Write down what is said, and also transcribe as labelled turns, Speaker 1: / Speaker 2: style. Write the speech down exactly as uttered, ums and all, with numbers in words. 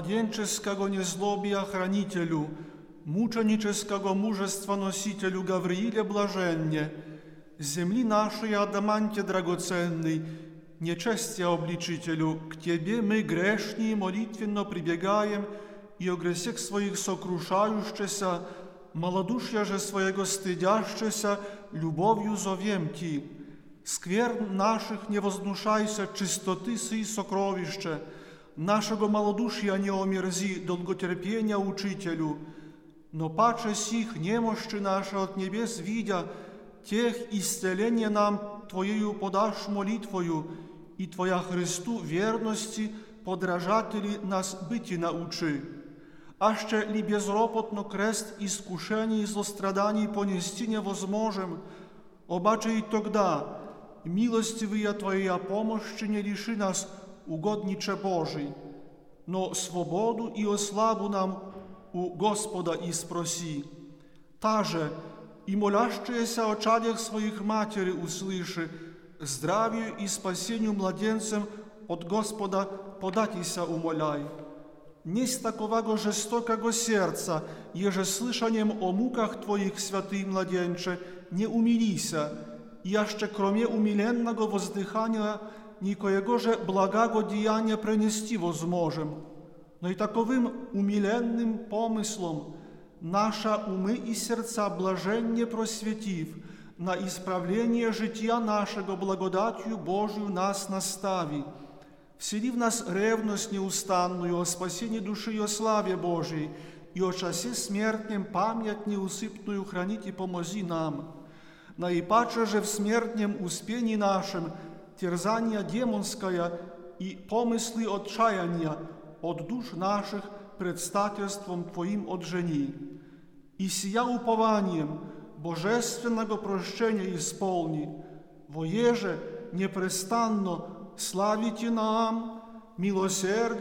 Speaker 1: младенческого незлобия хранителю, мученического мужества носителю Гаврииле блаженне, земли нашей адаманте драгоценный, нечестия обличителю, к Тебе мы грешние молитвенно прибегаем и о гресех своих сокрушающихся, малодушья же своего стыдящихся, любовью зовем Ти. Скверн наших не вознушайся, чистоты сей сокровище, нашего малодушия не омерзи, долготерпения учителю, но паче сих немощи наши от небес видя, тех исцеление нам Твоею подашь молитвою, и Твоя Христу верности подражатели нас быти научи. Аще ли безропотно крест искушений и злостраданий понести невозможем, обаче и тогда милостивая Твоя помощь не лиши нас, угодниче Божий, но свободу и ославу нам у Господа и спроси. Та же и молящаяся о чадях своих матери услыши, здравию и спасению младенцам от Господа податися умоляй. Несть такового жестокого сердца, еже слышанием о муках Твоих, святый младенче, не умилися, и яще кроме умиленного воздыхания никоего же благого деяния принести возможем, но и таковым умиленным помыслом наша умы и сердца блаженне просветив, на исправление жития нашего благодатью Божию нас настави, всели в нас ревность неустанную о спасении души и о славе Божией, и о часе смертнем память неусыпную хранить и помози нам. Наипаче же в смертнем успении нашем терзания демонская и помыслы отчаяния от душ наших предстательством Твоим отжени. И сия упованием божественного прощения исполни, воеже непрестанно славите нам, милосердие